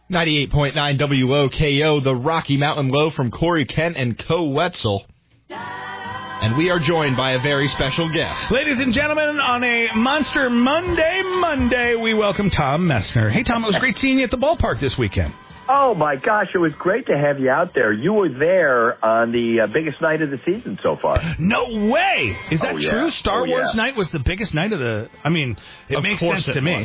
98.9 WOKO, the Rocky Mountain Low from Corey Kent and Co. Wetzel. And we are joined by a very special guest. Ladies and gentlemen, on a Monster Monday, we welcome Tom Messner. Hey, Tom, it was great seeing you at the ballpark this weekend. Oh, my gosh, it was great to have you out there. You were there on the biggest night of the season so far. No way! Is that true? Star Wars night was the biggest night of the... I mean, it makes sense to me.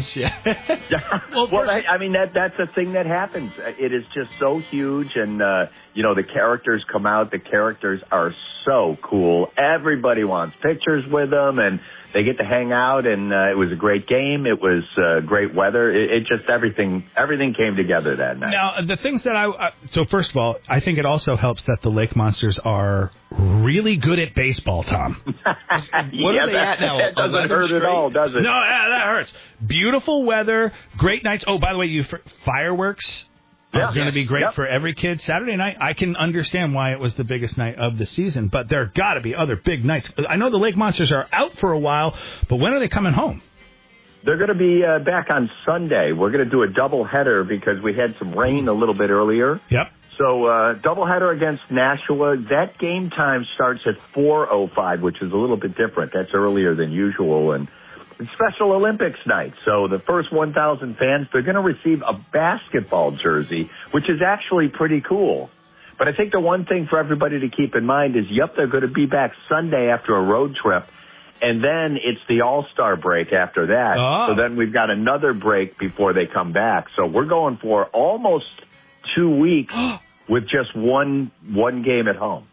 Well, I mean, that's a thing that happens. It is just so huge, and, the characters come out. The characters are so cool. Everybody wants pictures with them, and they get to hang out, and it was a great game. It was great weather. It just everything came together that night. Now, the things that so first of all, I think it also helps that the Lake Monsters are really good at baseball, Tom. What are they at now? That doesn't hurt at all, does it? No, that hurts. Beautiful weather, great nights. Oh, by the way, fireworks are going to be great for every kid. Saturday night, I can understand why it was the biggest night of the season, but there got to be other big nights. I know the Lake Monsters are out for a while, but when are they coming home? They're going to be back on Sunday. We're going to do a doubleheader because we had some rain a little bit earlier. Yep. So doubleheader against Nashua. That game time starts at 4:05, which is a little bit different. That's earlier than usual, and it's Special Olympics night. So the first 1,000 fans, they're going to receive a basketball jersey, which is actually pretty cool. But I think the one thing for everybody to keep in mind is, they're going to be back Sunday after a road trip. And then it's the All-Star break after that. Oh. So then we've got another break before they come back. So we're going for almost 2 weeks with just one game at home.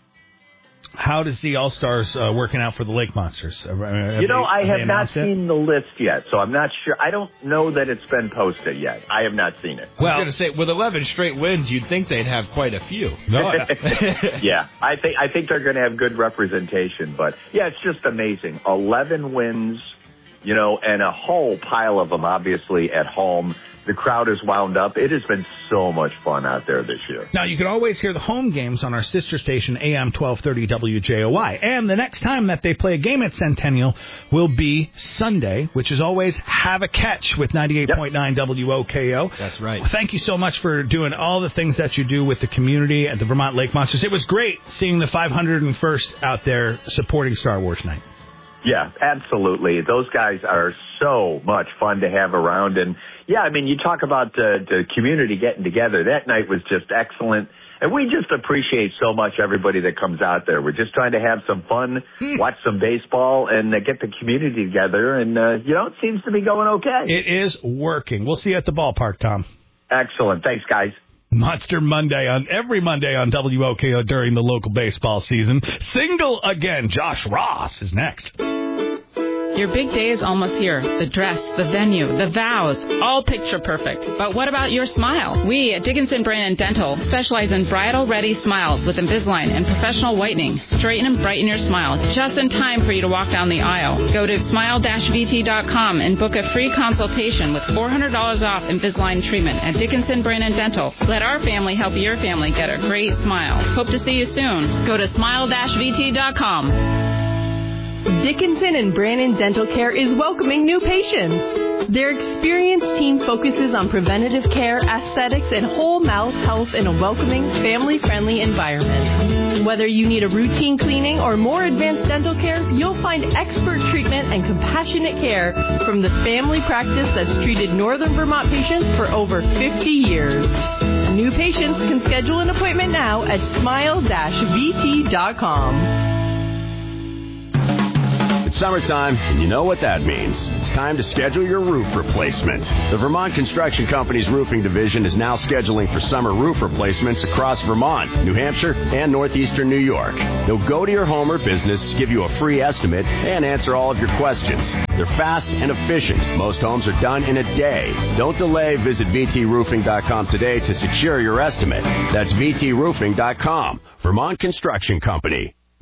How does the All-Stars working out for the Lake Monsters? I have not seen the list yet, so I'm not sure. I don't know that it's been posted yet. I have not seen it. I was going to say, with 11 straight wins, you'd think they'd have quite a few. No. Yeah, I think they're going to have good representation. But, yeah, it's just amazing. 11 wins, and a whole pile of them, obviously, at home. The crowd is wound up. It has been so much fun out there this year. Now, you can always hear the home games on our sister station, AM 1230 WJOI. And the next time that they play a game at Centennial will be Sunday, which is always Have a Catch with 98.9 WOKO. That's right. Well, thank you so much for doing all the things that you do with the community at the Vermont Lake Monsters. It was great seeing the 501st out there supporting Star Wars Night. Yeah, absolutely. Those guys are so much fun to have around. And, yeah, I mean, you talk about the community getting together. That night was just excellent. And we just appreciate so much everybody that comes out there. We're just trying to have some fun, watch some baseball, and get the community together. And, it seems to be going okay. It is working. We'll see you at the ballpark, Tom. Excellent. Thanks, guys. Monster Monday every Monday on WOKO during the local baseball season. Single again. Josh Ross is next. Your big day is almost here. The dress, the venue, the vows, all picture perfect. But what about your smile? We at Dickinson Brand Dental specialize in bridal-ready smiles with Invisalign and professional whitening. Straighten and brighten your smile just in time for you to walk down the aisle. Go to smile-vt.com and book a free consultation with $400 off Invisalign treatment at Dickinson Brand Dental. Let our family help your family get a great smile. Hope to see you soon. Go to smile-vt.com. Dickinson and Brannon Dental Care is welcoming new patients. Their experienced team focuses on preventative care, aesthetics, and whole mouth health in a welcoming, family-friendly environment. Whether you need a routine cleaning or more advanced dental care, you'll find expert treatment and compassionate care from the family practice that's treated Northern Vermont patients for over 50 years. New patients can schedule an appointment now at smile-vt.com. It's summertime, and you know what that means. It's time to schedule your roof replacement. The Vermont Construction Company's roofing division is now scheduling for summer roof replacements across Vermont, New Hampshire, and northeastern New York. They'll go to your home or business, give you a free estimate, and answer all of your questions. They're fast and efficient. Most homes are done in a day. Don't delay. Visit VTRoofing.com today to secure your estimate. That's VTRoofing.com. Vermont Construction Company.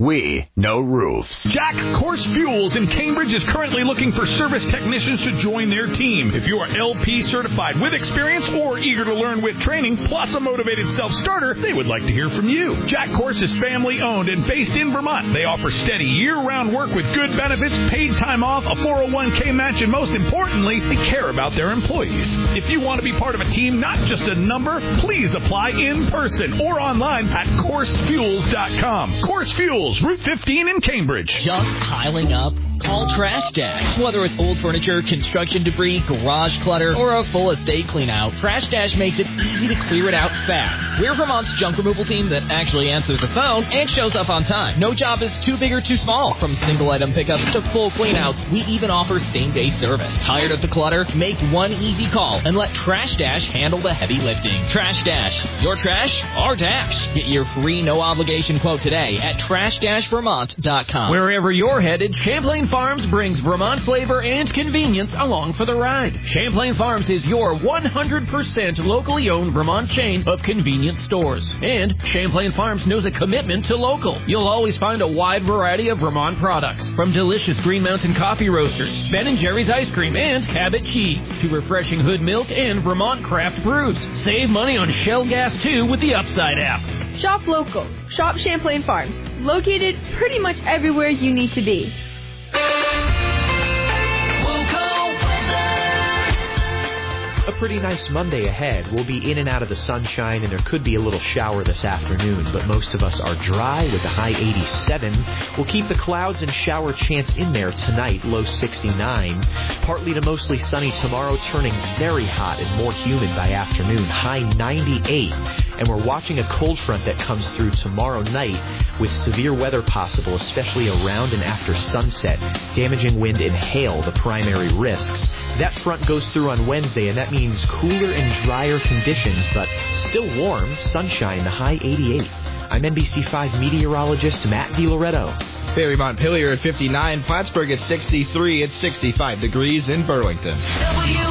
we know roofs. Jack Corse Fuels in Cambridge is currently looking for service technicians to join their team. If you are LP certified with experience or eager to learn with training, plus a motivated self-starter, they would like to hear from you. Jack Corse is family-owned and based in Vermont. They offer steady year-round work with good benefits, paid time off, a 401k match, and most importantly, they care about their employees. If you want to be part of a team, not just a number, please apply in person or online at CourseFuels.com. Course Fuels, Route 15 in Cambridge. Just piling up? Call Trash Dash. Whether it's old furniture, construction debris, garage clutter, or a full estate clean out, Trash Dash makes it easy to clear it out fast. We're Vermont's junk removal team that actually answers the phone and shows up on time. No job is too big or too small. From single item pickups to full clean outs, we even offer same-day service. Tired of the clutter? Make one easy call and let Trash Dash handle the heavy lifting. Trash Dash. Your trash, our dash. Get your free no-obligation quote today at trash-vermont.com. Wherever you're headed, Champlain Farms brings Vermont flavor and convenience along for the ride. Champlain Farms is your 100% locally owned Vermont chain of convenience stores. And Champlain Farms knows a commitment to local. You'll always find a wide variety of Vermont products, from delicious Green Mountain coffee roasters, Ben & Jerry's ice cream, and Cabot cheese, to refreshing Hood milk and Vermont craft brews. Save money on Shell gas, too, with the Upside app. Shop local. Shop Champlain Farms. Located pretty much everywhere you need to be. A pretty nice Monday ahead. We'll be in and out of the sunshine, and there could be a little shower this afternoon, but most of us are dry with a high 87. We'll keep the clouds and shower chance in there tonight, low 69. Partly to mostly sunny tomorrow, turning very hot and more humid by afternoon, high 98. And we're watching a cold front that comes through tomorrow night with severe weather possible, especially around and after sunset. Damaging wind and hail, the primary risks. That front goes through on Wednesday, and that means cooler and drier conditions, but still warm, sunshine, the high 88. I'm NBC5 meteorologist Matt DiLoretto. Barry Montpelier at 59, Plattsburgh at 63, it's 65 degrees in Burlington.